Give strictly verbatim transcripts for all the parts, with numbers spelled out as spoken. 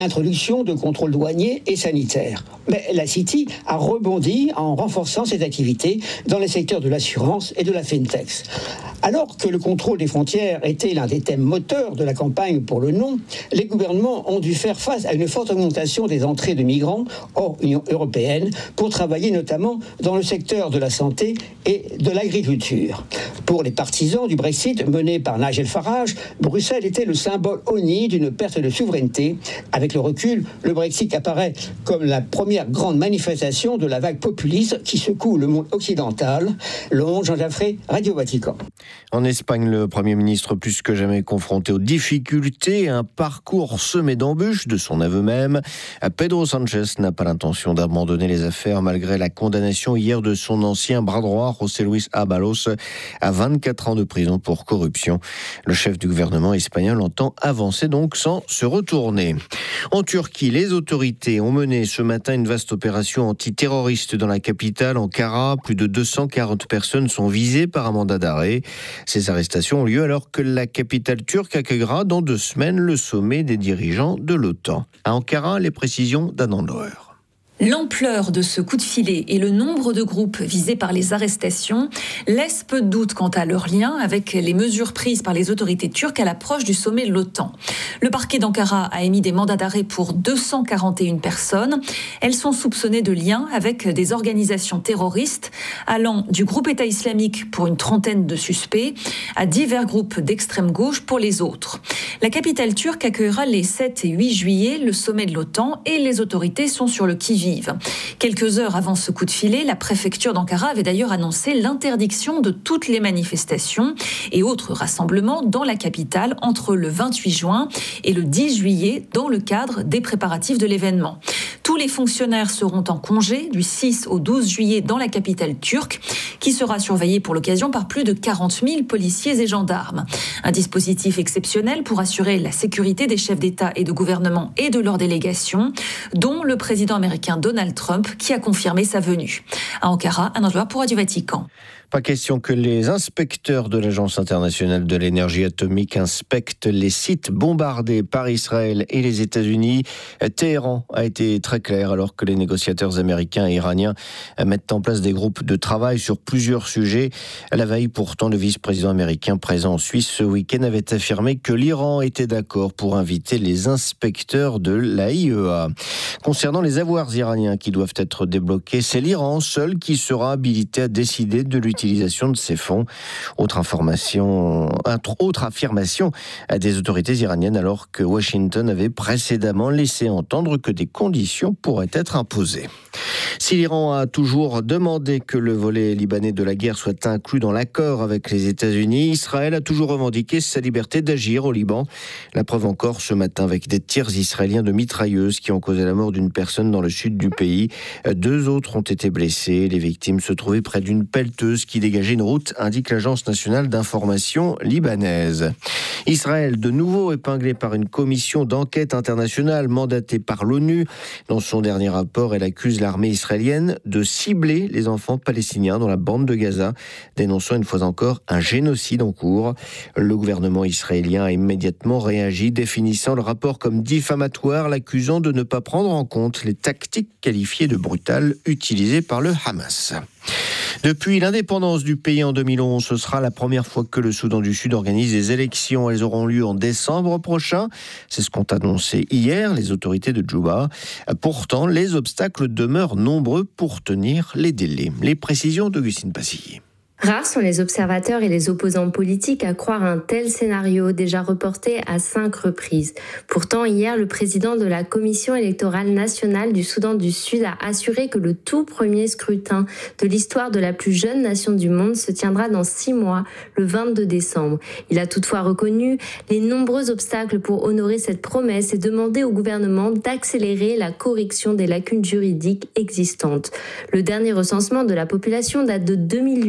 Introduction de contrôles douaniers et sanitaires. Mais la City a rebondi en renforçant ses activités dans les secteurs de l'assurance et de la fintech. Alors que le contrôle des frontières était l'un des thèmes moteurs de la campagne pour le non, les gouvernements ont dû faire face à une forte augmentation des entrées de migrants hors Union européenne pour travailler notamment dans le secteur de la santé et de l'agriculture. Pour les partisans du Brexit mené par Nigel Farage, Bruxelles était le symbole honni d'une perte de souveraineté. Avec le recul, le Brexit apparaît comme la première grande manifestation de la vague populiste qui secoue le monde occidental. Londres, Jean Jaffré, Radio Vatican. En Espagne, le Premier ministre plus que jamais confronté aux difficultés, un parcours semé d'embûches de son aveu même. Pedro Sánchez n'a pas l'intention d'abandonner les affaires malgré la condamnation hier de son ancien bras droit, José Luis Ábalos, à vingt-quatre ans de prison pour corruption. Le chef du gouvernement espagnol entend avancer donc sans se retourner. En Turquie, les autorités ont mené ce matin une vaste opération antiterroriste dans la capitale, Ankara. Plus de deux cent quarante personnes sont visées par un mandat d'arrêt. Ces arrestations ont lieu alors que la capitale turque accueillera dans deux semaines le sommet des dirigeants de l'OTAN. À Ankara, les précisions d'Anand Loer. L'ampleur de ce coup de filet et le nombre de groupes visés par les arrestations laissent peu de doute quant à leur lien avec les mesures prises par les autorités turques à l'approche du sommet de l'OTAN. Le parquet d'Ankara a émis des mandats d'arrêt pour deux cent quarante et une personnes. Elles sont soupçonnées de liens avec des organisations terroristes allant du groupe État islamique pour une trentaine de suspects à divers groupes d'extrême gauche pour les autres. La capitale turque accueillera les sept et huit juillet le sommet de l'OTAN et les autorités sont sur le qui-vive. Quelques heures avant ce coup de filet, la préfecture d'Ankara avait d'ailleurs annoncé l'interdiction de toutes les manifestations et autres rassemblements dans la capitale entre le vingt-huit juin et le dix juillet dans le cadre des préparatifs de l'événement. Tous les fonctionnaires seront en congé du six au douze juillet dans la capitale turque, qui sera surveillée pour l'occasion par plus de quarante mille policiers et gendarmes. Un dispositif exceptionnel pour assurer la sécurité des chefs d'État et de gouvernement et de leurs délégations, dont le président américain Donald Trump, qui a confirmé sa venue. À Ankara, un envoyé pour Radio Vatican. Pas question que les inspecteurs de l'Agence internationale de l'énergie atomique inspectent les sites bombardés par Israël et les États-Unis. Téhéran a été très clair alors que les négociateurs américains et iraniens mettent en place des groupes de travail sur plusieurs sujets. À la veille, pourtant, le vice-président américain présent en Suisse ce week-end avait affirmé que l'Iran était d'accord pour inviter les inspecteurs de l'A I E A. Concernant les avoirs iraniens qui doivent être débloqués, c'est l'Iran seul qui sera habilité à décider de l'utilisation de ces fonds. Autre information, autre affirmation des autorités iraniennes alors que Washington avait précédemment laissé entendre que des conditions pourraient être imposées. Si l'Iran a toujours demandé que le volet libanais de la guerre soit inclus dans l'accord avec les États-Unis, Israël a toujours revendiqué sa liberté d'agir au Liban. La preuve encore ce matin avec des tirs israéliens de mitrailleuses qui ont causé la mort d'une personne dans le sud du pays. Deux autres ont été blessés. Les victimes se trouvaient près d'une pelleteuse qui dégageait une route, indique l'Agence nationale d'information libanaise. Israël, de nouveau épinglé par une commission d'enquête internationale mandatée par l'ONU. Dans son dernier rapport, elle accuse l'armée israélienne de cibler les enfants palestiniens dans la bande de Gaza, dénonçant une fois encore un génocide en cours. Le gouvernement israélien a immédiatement réagi, définissant le rapport comme diffamatoire, l'accusant de ne pas prendre en compte les tactiques qualifiées de brutales utilisées par le Hamas. Depuis l'indépendance du pays en deux mille onze, ce sera la première fois que le Soudan du Sud organise des élections. Elles auront lieu en décembre prochain. C'est ce qu'ont annoncé hier les autorités de Djouba. Pourtant, les obstacles demeurent nombreux pour tenir les délais. Les précisions d'Augustine Passilly. Rares sont les observateurs et les opposants politiques à croire un tel scénario, déjà reporté à cinq reprises. Pourtant, hier, le président de la Commission électorale nationale du Soudan du Sud a assuré que le tout premier scrutin de l'histoire de la plus jeune nation du monde se tiendra dans six mois, le vingt-deux décembre. Il a toutefois reconnu les nombreux obstacles pour honorer cette promesse et demandé au gouvernement d'accélérer la correction des lacunes juridiques existantes. Le dernier recensement de la population date de deux mille huit.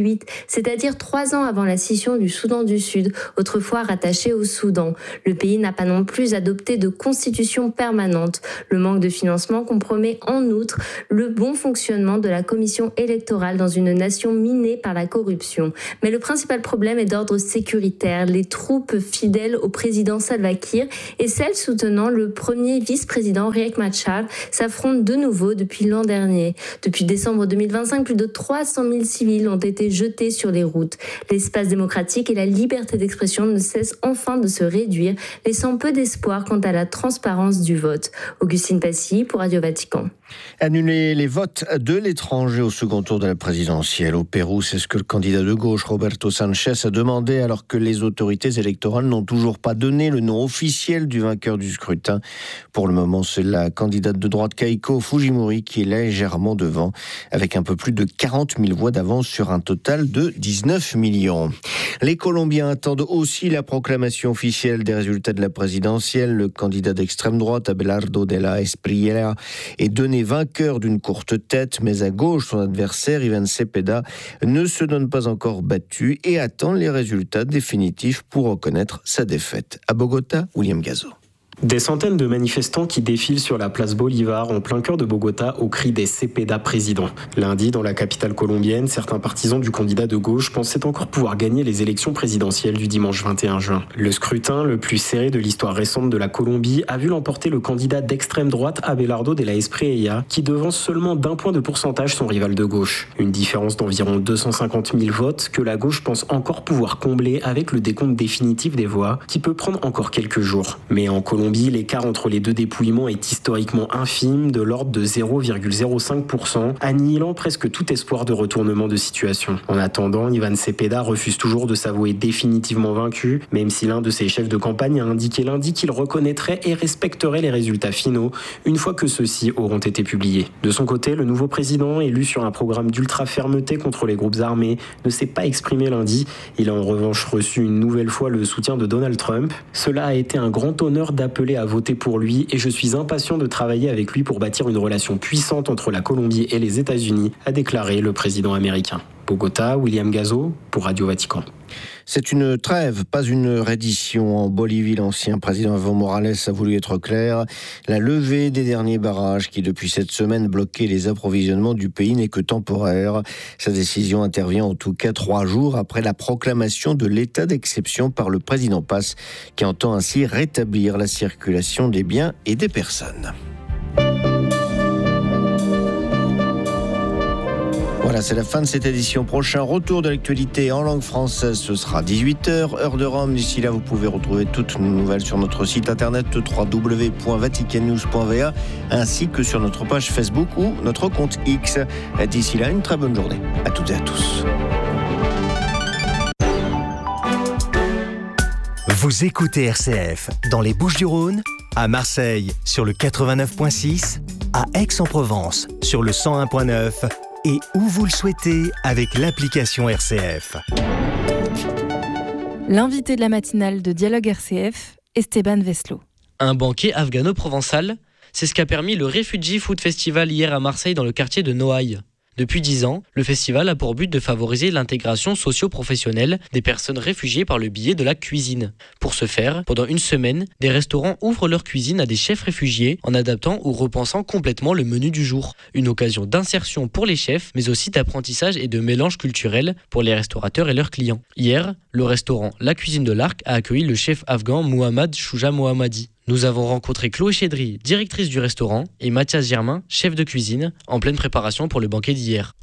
c'est-à-dire trois ans avant la scission du Soudan du Sud, autrefois rattaché au Soudan. Le pays n'a pas non plus adopté de constitution permanente. Le manque de financement compromet en outre le bon fonctionnement de la commission électorale dans une nation minée par la corruption. Mais le principal problème est d'ordre sécuritaire. Les troupes fidèles au président Salva Kiir et celles soutenant le premier vice-président Riek Machar s'affrontent de nouveau depuis l'an dernier. Depuis décembre deux mille vingt-cinq, plus de trois cent mille civils ont été jetés sur les routes. L'espace démocratique et la liberté d'expression ne cessent enfin de se réduire, laissant peu d'espoir quant à la transparence du vote. Augustine Passy pour Radio Vatican. Annuler les votes de l'étranger au second tour de la présidentielle au Pérou, c'est ce que le candidat de gauche Roberto Sanchez a demandé alors que les autorités électorales n'ont toujours pas donné le nom officiel du vainqueur du scrutin. Pour le moment, c'est la candidate de droite Keiko Fujimori qui est légèrement devant, avec un peu plus de quarante mille voix d'avance sur un total de dix-neuf millions. Les Colombiens attendent aussi la proclamation officielle des résultats de la présidentielle. Le candidat d'extrême droite, Abelardo de la Espriella, est donné vainqueur d'une courte tête, mais à gauche, son adversaire, Iván Cepeda, ne se donne pas encore battu et attend les résultats définitifs pour reconnaître sa défaite. À Bogota, William Gazo. Des centaines de manifestants qui défilent sur la place Bolivar en plein cœur de Bogota au cri des Cepeda président. Lundi, dans la capitale colombienne, certains partisans du candidat de gauche pensaient encore pouvoir gagner les élections présidentielles du dimanche vingt et un juin. Le scrutin, le plus serré de l'histoire récente de la Colombie, a vu l'emporter le candidat d'extrême droite Abelardo de la Espriella, qui devance seulement d'un point de pourcentage son rival de gauche. Une différence d'environ deux cent cinquante mille votes que la gauche pense encore pouvoir combler avec le décompte définitif des voix, qui peut prendre encore quelques jours. Mais en Colombie, l'écart entre les deux dépouillements est historiquement infime, de l'ordre de zéro virgule zéro cinq pour cent, annihilant presque tout espoir de retournement de situation. En attendant, Iván Cepeda refuse toujours de s'avouer définitivement vaincu, même si l'un de ses chefs de campagne a indiqué lundi qu'il reconnaîtrait et respecterait les résultats finaux une fois que ceux-ci auront été publiés. De son côté, le nouveau président, élu sur un programme d'ultra-fermeté contre les groupes armés, ne s'est pas exprimé lundi. Il a en revanche reçu une nouvelle fois le soutien de Donald Trump. Cela a été un grand honneur d'appeler à voter pour lui et je suis impatient de travailler avec lui pour bâtir une relation puissante entre la Colombie et les États-Unis, a déclaré le président américain. Bogota, William Gazo pour Radio Vatican. C'est une trêve, pas une reddition. En Bolivie, l'ancien président Evo Morales a voulu être clair. La levée des derniers barrages qui, depuis cette semaine, bloquaient les approvisionnements du pays n'est que temporaire. Sa décision intervient en tout cas trois jours après la proclamation de l'état d'exception par le président Paz, qui entend ainsi rétablir la circulation des biens et des personnes. Voilà, c'est la fin de cette édition. Prochain retour de l'actualité en langue française, ce sera dix-huit heures, heure de Rome. D'ici là, vous pouvez retrouver toutes nos nouvelles sur notre site internet w w w point vatican news point v a ainsi que sur notre page Facebook ou notre compte X. D'ici là, une très bonne journée à toutes et à tous. Vous écoutez R C F dans les Bouches-du-Rhône, à Marseille sur le quatre-vingt-neuf point six, à Aix-en-Provence sur le cent un point neuf et où vous le souhaitez avec l'application R C F. L'invité de la matinale de Dialogue R C F, Esteban Veslo. Un banquet afghano-provençal, c'est ce qu'a permis le Refugee Food Festival hier à Marseille dans le quartier de Noailles. Depuis dix ans, le festival a pour but de favoriser l'intégration socio-professionnelle des personnes réfugiées par le biais de la cuisine. Pour ce faire, pendant une semaine, des restaurants ouvrent leur cuisine à des chefs réfugiés en adaptant ou repensant complètement le menu du jour. Une occasion d'insertion pour les chefs, mais aussi d'apprentissage et de mélange culturel pour les restaurateurs et leurs clients. Hier, le restaurant La Cuisine de l'Arc a accueilli le chef afghan Mohammad Chouja Mohammadi. Nous avons rencontré Chloé Chédry, directrice du restaurant, et Mathias Germain, chef de cuisine, en pleine préparation pour le banquet d'hier.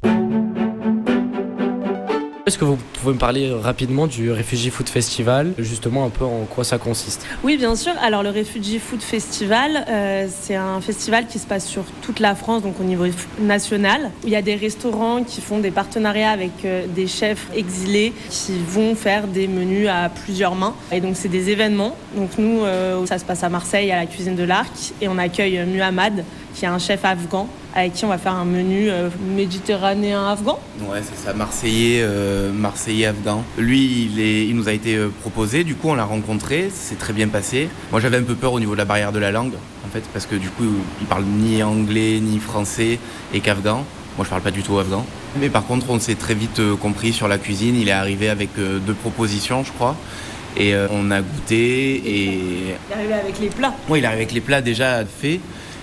Est-ce que vous pouvez me parler rapidement du Refugee Food Festival, justement un peu en quoi ça consiste ? Oui, bien sûr. Alors le Refugee Food Festival, euh, c'est un festival qui se passe sur toute la France, donc au niveau national, où il y a des restaurants qui font des partenariats avec euh, des chefs exilés qui vont faire des menus à plusieurs mains. Et donc c'est des événements. Donc nous, euh, ça se passe à Marseille, à la Cuisine de l'Arc, et on accueille Muhammad, qui est un chef afghan, avec qui on va faire un menu euh, méditerranéen afghan. Ouais, c'est ça, marseillais, euh, marseillais afghan. Lui, il, est, il nous a été proposé, du coup on l'a rencontré, c'est très bien passé. Moi j'avais un peu peur au niveau de la barrière de la langue, en fait, parce que du coup il parle ni anglais ni français et qu'afghan. Moi, je parle pas du tout afghan. Mais par contre, on s'est très vite euh, compris sur la cuisine. Il est arrivé avec euh, deux propositions, je crois. Et euh, on a goûté et... Il est arrivé avec les plats. Oui, il est arrivé avec les plats déjà faits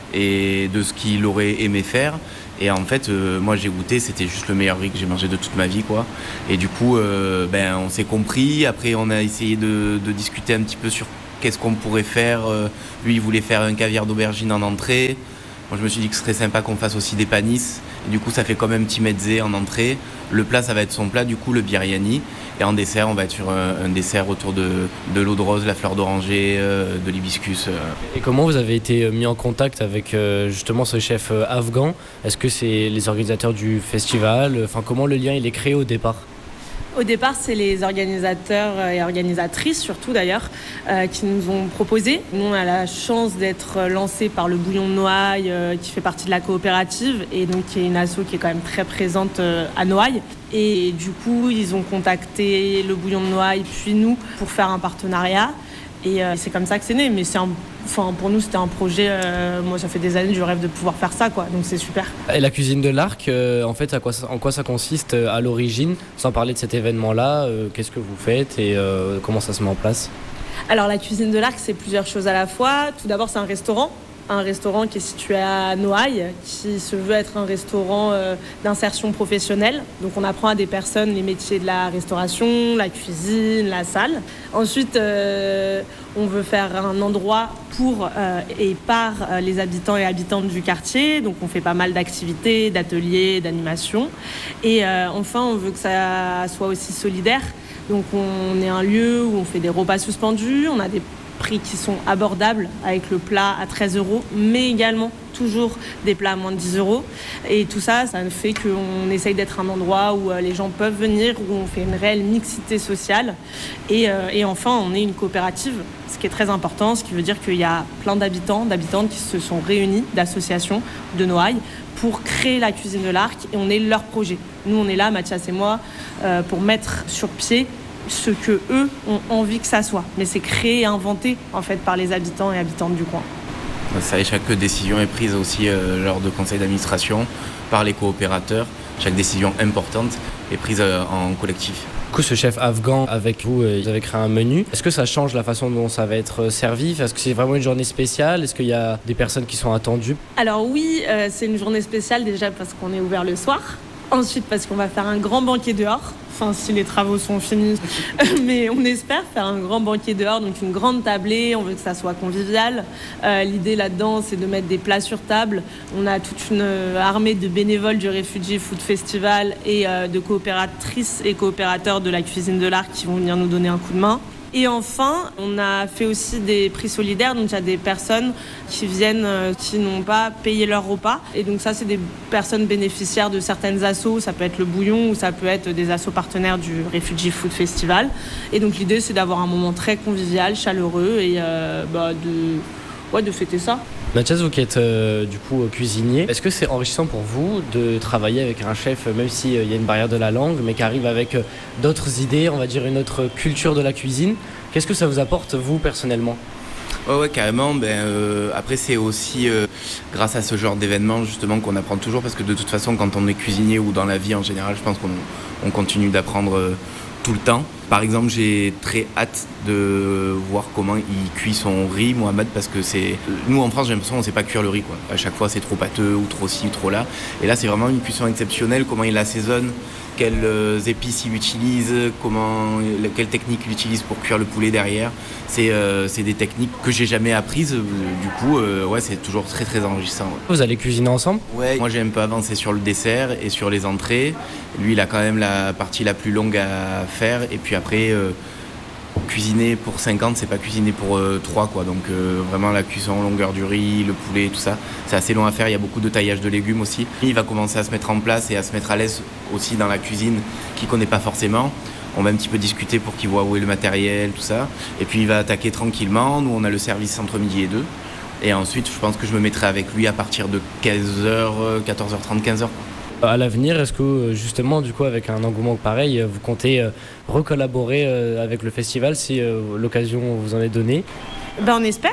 et de ce qu'il aurait aimé faire. Et en fait, euh, moi j'ai goûté, c'était juste le meilleur riz que j'ai mangé de toute ma vie, quoi. Et du coup, euh, ben, on s'est compris. Après, on a essayé de, de discuter un petit peu sur qu'est-ce qu'on pourrait faire. Euh, lui, il voulait faire un caviar d'aubergine en entrée. Moi, je me suis dit que ce serait sympa qu'on fasse aussi des panisses. Et du coup, ça fait comme un petit mezze en entrée. Le plat, ça va être son plat, du coup, le biryani. Et en dessert, on va être sur un, un dessert autour de, de l'eau de rose, la fleur d'oranger, euh, de l'hibiscus. Euh. Et comment vous avez été mis en contact avec euh, justement ce chef euh, afghan? Est-ce que c'est les organisateurs du festival? Enfin, comment le lien il est créé au départ? Au départ, c'est les organisateurs et organisatrices, surtout d'ailleurs, euh, qui nous ont proposé. Nous, on a la chance d'être lancés par le Bouillon de Noailles, euh, qui fait partie de la coopérative, et donc qui est une asso qui est quand même très présente euh, à Noailles. Et du coup, ils ont contacté le Bouillon de Noailles, puis nous, pour faire un partenariat. Et euh, c'est comme ça que c'est né. Mais c'est un, enfin, pour nous, c'était un projet. Euh, moi, ça fait des années que je rêve de pouvoir faire ça, quoi. Donc c'est super. Et la cuisine de l'Arc, euh, en fait, à quoi ça, en quoi ça consiste euh, à l'origine? Sans parler de cet événement-là, euh, qu'est-ce que vous faites et euh, comment ça se met en place? Alors, la cuisine de l'Arc, c'est plusieurs choses à la fois. Tout d'abord, c'est un restaurant. Un restaurant qui est situé à Noailles, qui se veut être un restaurant euh, d'insertion professionnelle. Donc on apprend à des personnes les métiers de la restauration, la cuisine, la salle. Ensuite, euh, on veut faire un endroit pour euh, et par euh, les habitants et habitantes du quartier. Donc on fait pas mal d'activités, d'ateliers, d'animations. Et euh, enfin, on veut que ça soit aussi solidaire. Donc on est un lieu où on fait des repas suspendus, on a des prix qui sont abordables avec le plat à treize euros, mais également toujours des plats à moins de dix euros. Et tout ça, ça fait qu'on essaye d'être un endroit où les gens peuvent venir, où on fait une réelle mixité sociale. Et, euh, et enfin, on est une coopérative, ce qui est très important, ce qui veut dire qu'il y a plein d'habitants, d'habitantes qui se sont réunis, d'associations de Noailles, pour créer la cuisine de l'Arc, et on est leur projet. Nous, on est là, Mathias et moi, euh, pour mettre sur pied ce que eux ont envie que ça soit. Mais c'est créé et inventé en fait par les habitants et habitantes du coin. Ça, chaque décision est prise aussi euh, lors de conseils d'administration par les coopérateurs. Chaque décision importante est prise euh, en collectif. Du coup, ce chef afghan, avec vous, euh, vous avez créé un menu. Est-ce que ça change la façon dont ça va être servi? Est-ce que c'est vraiment une journée spéciale? Est-ce qu'il y a des personnes qui sont attendues? Alors oui, euh, c'est une journée spéciale déjà parce qu'on est ouvert le soir. Ensuite, parce qu'on va faire un grand banquet dehors. Enfin, si les travaux sont finis. Mais on espère faire un grand banquet dehors, donc une grande tablée. On veut que ça soit convivial. Euh, l'idée là-dedans, c'est de mettre des plats sur table. On a toute une armée de bénévoles du Refugee Food Festival et euh, de coopératrices et coopérateurs de la cuisine de l'Arc qui vont venir nous donner un coup de main. Et enfin, on a fait aussi des prix solidaires, donc il y a des personnes qui viennent, euh, qui n'ont pas payé leur repas. Et donc ça, c'est des personnes bénéficiaires de certaines assos, ça peut être le Bouillon ou ça peut être des assos partenaires du Refugee Food Festival. Et donc l'idée, c'est d'avoir un moment très convivial, chaleureux et euh, bah, de, ouais, de fêter ça. Mathias, vous qui êtes euh, du coup cuisinier, est-ce que c'est enrichissant pour vous de travailler avec un chef, même s'il euh, y a une barrière de la langue, mais qui arrive avec euh, d'autres idées, on va dire une autre culture de la cuisine? Qu'est-ce que ça vous apporte, vous, personnellement? Ouais, ouais, carrément. Ben, euh, après, c'est aussi euh, grâce à ce genre d'événement, justement, qu'on apprend toujours, parce que de toute façon, quand on est cuisinier ou dans la vie en général, je pense qu'on on continue d'apprendre euh, tout le temps. Par exemple, j'ai très hâte de voir comment il cuit son riz, Mohamed, parce que c'est... Nous, en France, j'ai l'impression qu'on ne sait pas cuire le riz, quoi. À chaque fois, c'est trop pâteux, ou trop ci, ou trop là. Et là, c'est vraiment une cuisson exceptionnelle, comment il l'assaisonne, quelles euh, épices il utilise, comment, quelle technique il utilise pour cuire le poulet derrière. C'est, euh, c'est des techniques que j'ai jamais apprises. Du coup, euh, ouais, c'est toujours très, très enrichissant. Ouais. Vous allez cuisiner ensemble? Ouais, moi, j'ai un peu avancé sur le dessert et sur les entrées. Lui, il a quand même la partie la plus longue à faire. Et puis après... Euh, cuisiner pour cinquante, c'est pas cuisiner pour euh, trois, quoi. Donc euh, vraiment la cuisson, longueur du riz, le poulet, tout ça, c'est assez long à faire. Il y a beaucoup de taillage de légumes aussi. Il va commencer à se mettre en place et à se mettre à l'aise aussi dans la cuisine qu'il connaît pas forcément. On va un petit peu discuter pour qu'il voit où est le matériel, tout ça. Et puis il va attaquer tranquillement. Nous, on a le service entre midi et deux. Et ensuite, je pense que je me mettrai avec lui à partir de quinze heures, quatorze heures trente, quinze heures. À l'avenir, est-ce que justement, du coup, avec un engouement pareil, vous comptez recollaborer avec le festival si l'occasion vous en est donnée? Ben, on espère.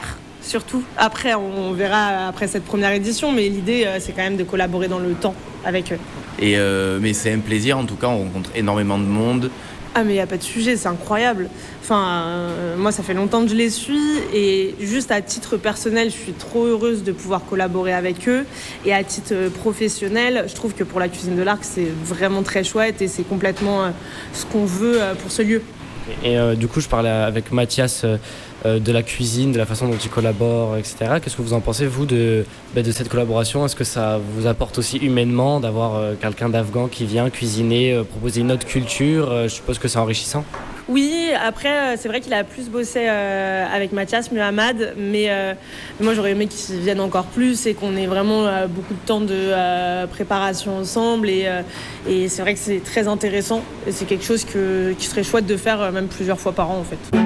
surtout. Après, on verra après cette première édition, mais l'idée, c'est quand même de collaborer dans le temps avec eux. Et euh, mais c'est un plaisir, en tout cas, on rencontre énormément de monde. Ah mais il n'y a pas de sujet, c'est incroyable. Enfin, euh, moi ça fait longtemps que je les suis et juste à titre personnel, je suis trop heureuse de pouvoir collaborer avec eux. Et à titre professionnel, je trouve que pour la cuisine de l'Arc, c'est vraiment très chouette et c'est complètement euh, ce qu'on veut euh, pour ce lieu. Et euh, du coup, je parlais avec Mathias euh, de la cuisine, de la façon dont il collabore, et cetera. Qu'est-ce que vous en pensez, vous, de, bah, de cette collaboration ? Est-ce que ça vous apporte aussi humainement d'avoir euh, quelqu'un d'Afghan qui vient cuisiner, euh, proposer une autre culture ? euh, Je suppose que c'est enrichissant. Oui, après, c'est vrai qu'il a plus bossé euh, avec Mathias, Muhammad, mais euh, moi j'aurais aimé qu'il vienne encore plus et qu'on ait vraiment euh, beaucoup de temps de euh, préparation ensemble. Et, euh, et c'est vrai que c'est très intéressant et c'est quelque chose que, qui serait chouette de faire euh, même plusieurs fois par an en fait.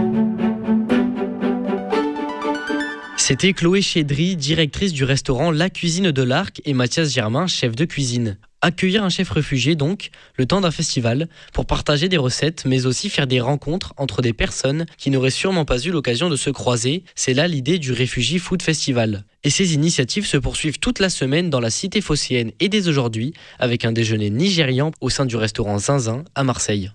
C'était Chloé Chédry, directrice du restaurant La Cuisine de l'Arc, et Mathias Germain, chef de cuisine. Accueillir un chef réfugié donc, le temps d'un festival, pour partager des recettes, mais aussi faire des rencontres entre des personnes qui n'auraient sûrement pas eu l'occasion de se croiser, c'est là l'idée du Refugee Food Festival. Et ces initiatives se poursuivent toute la semaine dans la cité phocéenne et dès aujourd'hui, avec un déjeuner nigérian au sein du restaurant Zinzin à Marseille.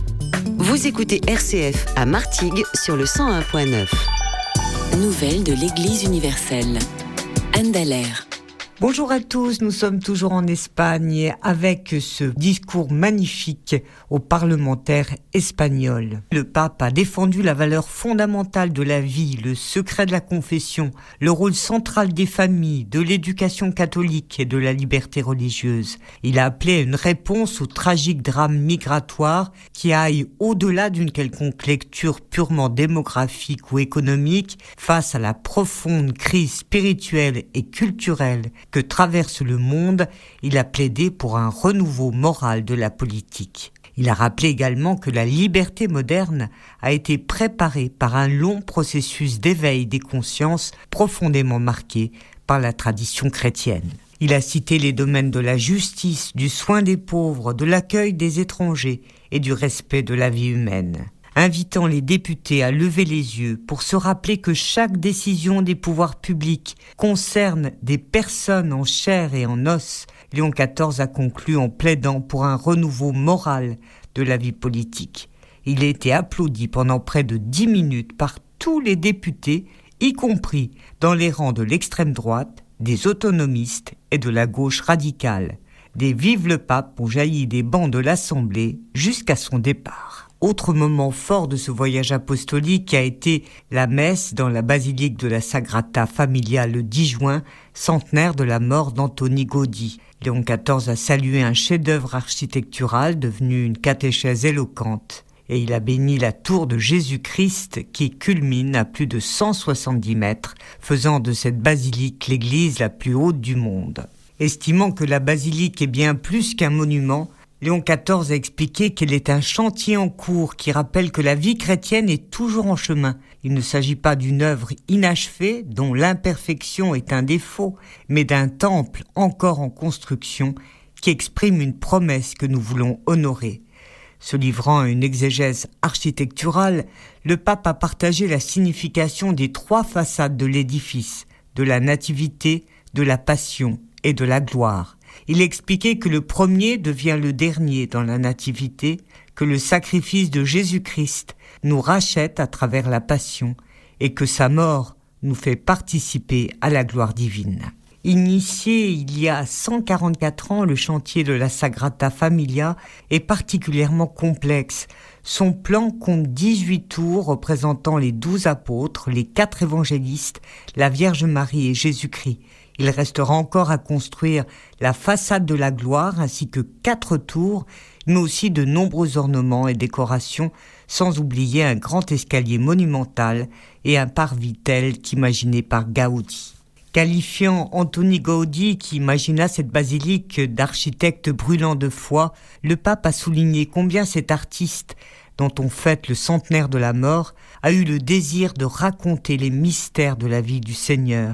Vous écoutez R C F à Martigues sur le cent un point neuf. Nouvelles de l'Église universelle. Anne Dallaire. Bonjour à tous, nous sommes toujours en Espagne avec ce discours magnifique aux parlementaires espagnols. Le pape a défendu la valeur fondamentale de la vie, le secret de la confession, le rôle central des familles, de l'éducation catholique et de la liberté religieuse. Il a appelé à une réponse au tragique drame migratoire qui aille au-delà d'une quelconque lecture purement démographique ou économique face à la profonde crise spirituelle et culturelle que traverse le monde. Il a plaidé pour un renouveau moral de la politique. Il a rappelé également que la liberté moderne a été préparée par un long processus d'éveil des consciences profondément marqué par la tradition chrétienne. Il a cité les domaines de la justice, du soin des pauvres, de l'accueil des étrangers et du respect de la vie humaine, invitant les députés à lever les yeux pour se rappeler que chaque décision des pouvoirs publics concerne des personnes en chair et en os. Léon quatorze a conclu en plaidant pour un renouveau moral de la vie politique. Il a été applaudi pendant près de dix minutes par tous les députés, y compris dans les rangs de l'extrême droite, des autonomistes et de la gauche radicale. Des vives le pape ont jailli des bancs de l'Assemblée jusqu'à son départ. Autre moment fort de ce voyage apostolique a été la messe dans la basilique de la Sagrada Familia le dix juin, centenaire de la mort d'Antoni Gaudí. Léon quatorze a salué un chef-d'œuvre architectural devenu une catéchèse éloquente et il a béni la tour de Jésus-Christ qui culmine à plus de cent soixante-dix mètres, faisant de cette basilique l'église la plus haute du monde. Estimant que la basilique est bien plus qu'un monument, Léon quatorze a expliqué qu'elle est un chantier en cours qui rappelle que la vie chrétienne est toujours en chemin. Il ne s'agit pas d'une œuvre inachevée dont l'imperfection est un défaut, mais d'un temple encore en construction qui exprime une promesse que nous voulons honorer. Se livrant à une exégèse architecturale, le pape a partagé la signification des trois façades de l'édifice, de la nativité, de la passion et de la gloire. Il expliquait que le premier devient le dernier dans la nativité, que le sacrifice de Jésus-Christ nous rachète à travers la passion et que sa mort nous fait participer à la gloire divine. Initié il y a cent quarante-quatre ans, le chantier de la Sagrada Familia est particulièrement complexe. Son plan compte dix-huit tours représentant les douze apôtres, les quatre évangélistes, la Vierge Marie et Jésus-Christ. Il restera encore à construire la façade de la gloire ainsi que quatre tours, mais aussi de nombreux ornements et décorations, sans oublier un grand escalier monumental et un parvis tel qu'imaginé par Gaudi. Qualifiant Antoni Gaudi, qui imagina cette basilique d'architecte brûlant de foi, le pape a souligné combien cet artiste, dont on fête le centenaire de la mort, a eu le désir de raconter les mystères de la vie du Seigneur.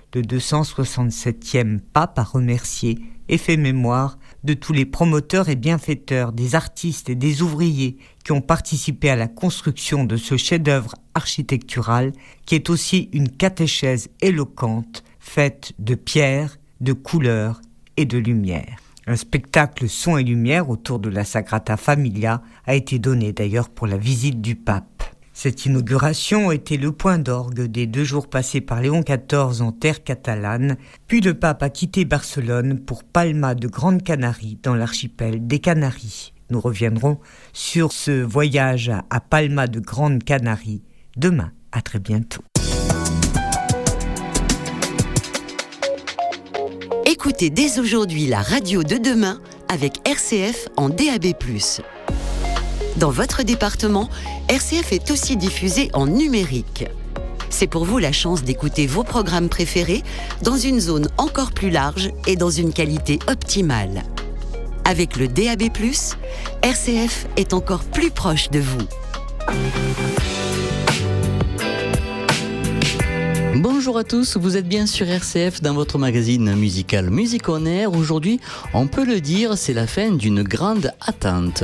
le deux cent soixante-septième pape a remercié et fait mémoire de tous les promoteurs et bienfaiteurs, des artistes et des ouvriers qui ont participé à la construction de ce chef-d'œuvre architectural qui est aussi une catéchèse éloquente faite de pierre, de couleurs et de lumière. Un spectacle son et lumière autour de la Sagrada Familia a été donné d'ailleurs pour la visite du pape. Cette inauguration était le point d'orgue des deux jours passés par Léon quatorze en terre catalane, puis le pape a quitté Barcelone pour Palma de Grande Canarie dans l'archipel des Canaries. Nous reviendrons sur ce voyage à Palma de Grande Canarie demain. À très bientôt. Écoutez dès aujourd'hui la radio de demain avec R C F en D A B plus. Dans votre département, R C F est aussi diffusé en numérique. C'est pour vous la chance d'écouter vos programmes préférés dans une zone encore plus large et dans une qualité optimale. Avec le D A B plus, R C F est encore plus proche de vous. Bonjour à tous, vous êtes bien sur R C F dans votre magazine musical Music On Air. Aujourd'hui, on peut le dire, c'est la fin d'une grande attente.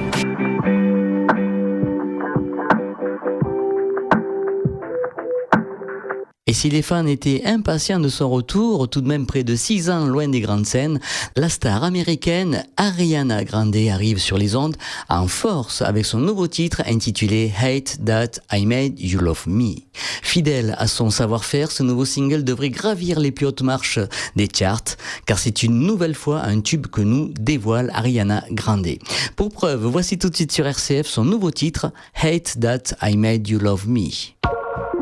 Et si les fans étaient impatients de son retour, tout de même près de six ans loin des grandes scènes, la star américaine Ariana Grande arrive sur les ondes en force avec son nouveau titre intitulé Hate That I Made You Love Me. Fidèle à son savoir-faire, ce nouveau single devrait gravir les plus hautes marches des charts, car c'est une nouvelle fois un tube que nous dévoile Ariana Grande. Pour preuve, voici tout de suite sur R C F son nouveau titre Hate That I Made You Love Me.